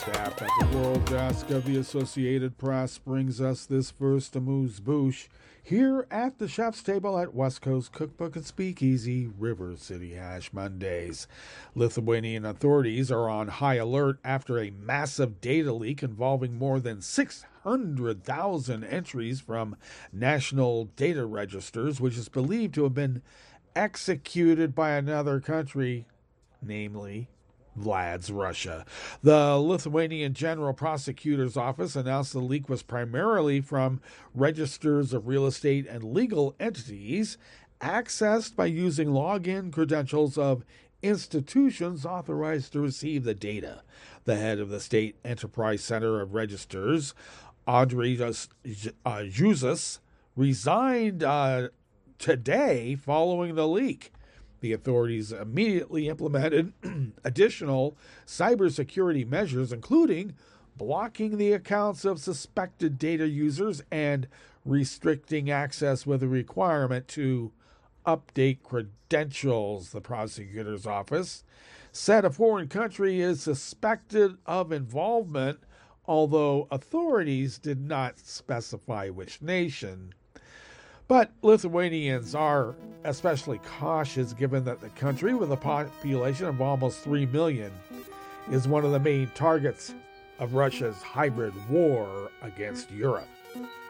Staff at the World Desk of the Associated Press brings us this first amuse-bouche here at the chef's table at West Coast Cookbook and Speakeasy, River City Hash Mondays. Lithuanian authorities are on high alert after a massive data leak involving more than 600,000 entries from national data registers, which is believed to have been executed by another country, namely Vlad's Russia. The Lithuanian General Prosecutor's Office announced the leak was primarily from registers of real estate and legal entities accessed by using login credentials of institutions authorized to receive the data. The head of the State Enterprise Center of Registers, Audrey Juzas, resigned today following the leak. The authorities immediately implemented additional cybersecurity measures, including blocking the accounts of suspected data users and restricting access with a requirement to update credentials. The prosecutor's office said a foreign country is suspected of involvement, although authorities did not specify which nation. But Lithuanians are especially cautious given that the country, with a population of almost 3 million, is one of the main targets of Russia's hybrid war against Europe.